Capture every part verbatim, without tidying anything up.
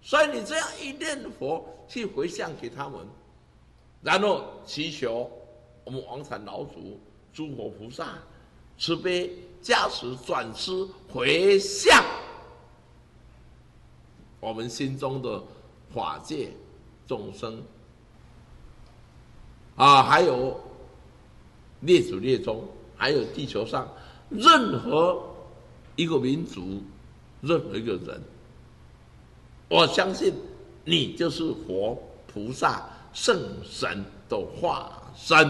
所以你这样一念佛去回向给他们，然后祈求我们王禅老祖、诸佛菩萨慈悲加持转施回向我们心中的法界众生啊，还有列祖列宗，还有地球上任何一个民族、任何一个人，我相信你就是佛菩萨圣神的化身。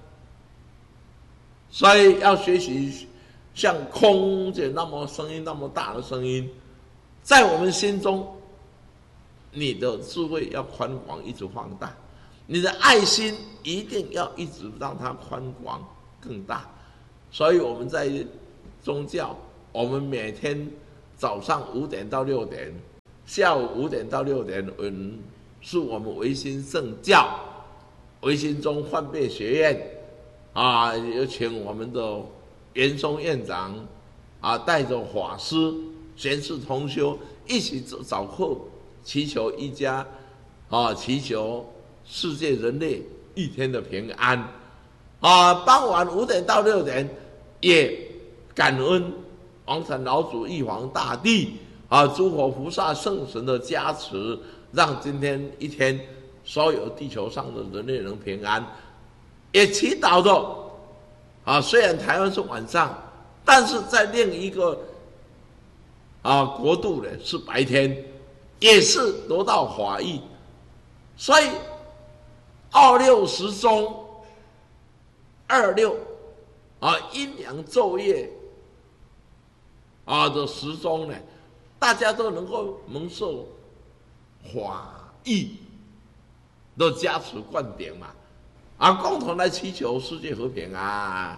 所以要学习像空姐那么声音那么大的声音，在我们心中，你的智慧要宽广，一直放大，你的爱心一定要一直让它宽广更大。所以我们在宗教，我们每天早上五点到六点，下午五点到六点，嗯，是我们维新圣教维新宗换备学院啊，有请我们的袁松院长啊，带着法师、贤士同修一起早课，祈求一家啊，祈求世界人类一天的平安啊。傍晚五点到六点，也感恩王禅老祖、玉皇大帝啊，诸佛菩萨、圣神的加持，让今天一天所有地球上的人类能平安。也祈祷着啊，虽然台湾是晚上，但是在另一个啊国度呢是白天，也是得到法益。所以二六时钟，二六啊阴阳昼夜啊的时钟呢，大家都能够蒙受法益的加持灌顶嘛。啊，共同来祈求世界和平啊！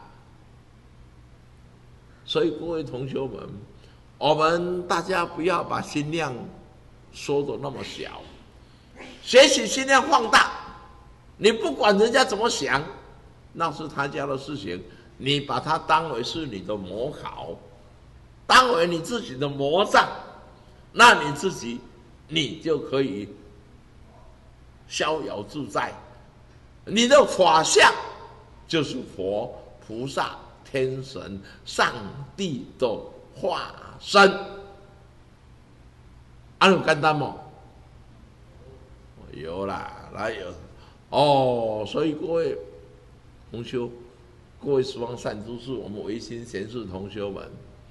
所以各位同学们，我们大家不要把心量缩得那么小，学习心量放大。你不管人家怎么想，那是他家的事情，你把它当为是你的模考，当为你自己的魔障，那你自己你就可以逍遥自在。你的法相就是佛菩萨天神上帝的化身，啊有简单吗？有啦，来有哦。所以各位同修，各位十方善知识，我们唯心贤士同修们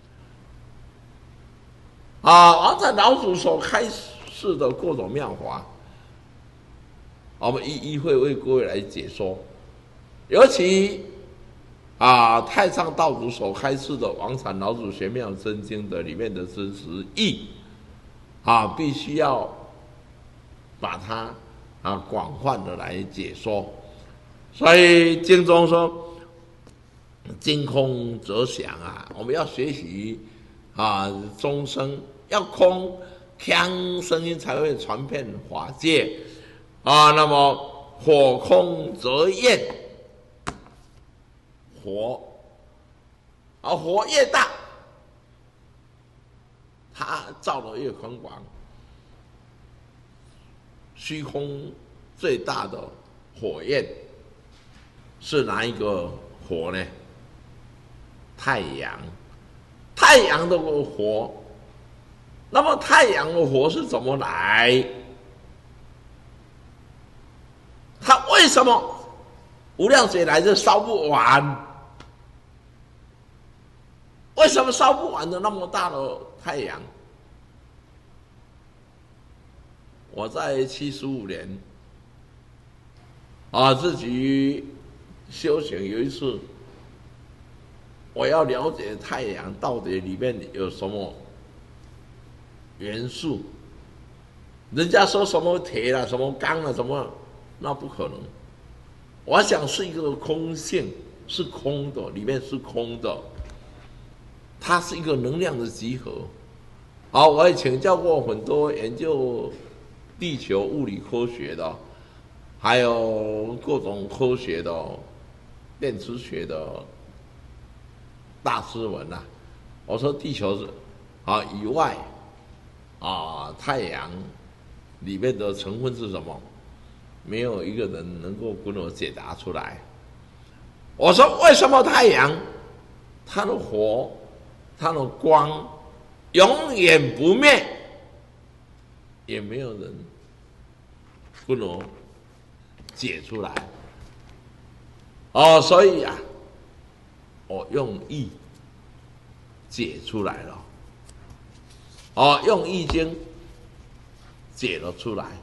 啊，王禅老祖所开示的各种妙法，我们一一会为各位来解说。尤其啊，太上道祖所开示的《王禅老祖玄妙真经》的里面的真实义啊，必须要把它啊广泛的来解说。所以经中说，经空则响啊，我们要学习啊，众生要空，锵声音才会传遍法界。啊，那么火空则焰，火啊，火越大，它照得越宽广。虚空最大的火焰是哪一个火呢？太阳。太阳的火，那么太阳的火是怎么来？它为什么无量劫来就烧不完？为什么烧不完的那么大的太阳？我在七十五年啊，自己修行有一次，我要了解太阳到底里面有什么元素。人家说什么铁啦、什么钢啦、什么。那不可能，我想是一个空性，是空的，里面是空的，它是一个能量的集合。好，我也请教过很多研究地球物理科学的，还有各种科学的、电磁学的大师们呐、啊。我说地球是啊以外啊，太阳里面的成分是什么？没有一个人能够跟我解答出来。我说为什么太阳它的火它的光永远不灭？也没有人跟我解出来。哦，所以啊，我用易解出来了。哦，用易经解了出来。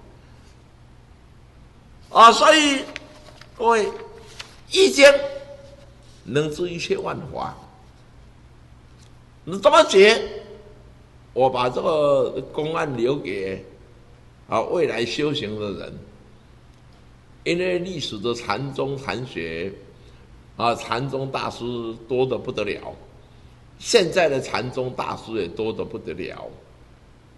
啊，所以各位，易经能知一切万法。你怎么解？我把这个公案留给啊未来修行的人，因为历史的禅宗禅学啊，禅宗大师多得不得了，现在的禅宗大师也多得不得了。